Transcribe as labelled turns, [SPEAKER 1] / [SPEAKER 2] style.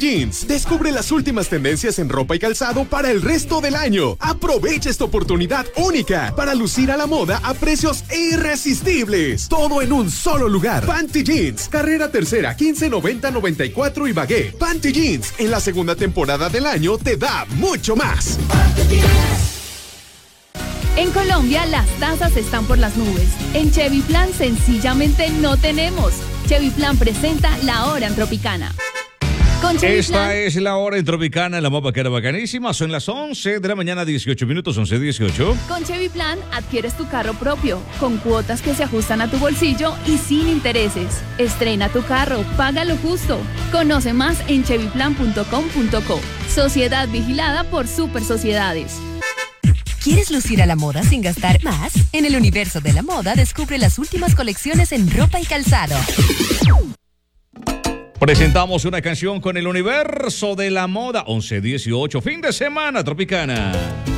[SPEAKER 1] Jeans. Descubre las últimas tendencias en ropa y calzado para el resto del año. Aprovecha esta oportunidad única para lucir a la moda a precios irresistibles. Todo en un solo lugar. Panty Jeans, carrera tercera, 1590-94 Ibagué. Panty Jeans, en la segunda temporada del año te da mucho más.
[SPEAKER 2] En Colombia las tasas están por las nubes. En Chevy Plan sencillamente no tenemos. Chevy Plan presenta La Hora en Tropicana.
[SPEAKER 3] Esta es La Hora en Tropicana, en la mopa que era bacanísima. Son las 11 de la mañana, 18 minutos, 11:18.
[SPEAKER 2] Con Chevy Plan adquieres tu carro propio, con cuotas que se ajustan a tu bolsillo y sin intereses. Estrena tu carro, págalo justo. Conoce más en chevyplan.com.co. Sociedad vigilada por Super Sociedades.
[SPEAKER 4] ¿Quieres lucir a la moda sin gastar más? En el universo de la moda descubre las últimas colecciones en ropa y calzado.
[SPEAKER 3] Presentamos una canción con el universo de la moda. 11:18, fin de semana Tropicana.